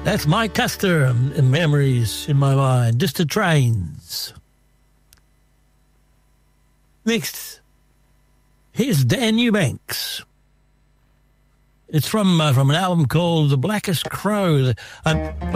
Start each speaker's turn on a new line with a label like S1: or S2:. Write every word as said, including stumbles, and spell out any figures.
S1: That's Mike Custer and Memories in My Mind. Distant Trains. Next, here's Dan Eubanks. It's from uh, from an album called The Blackest Crow. I'm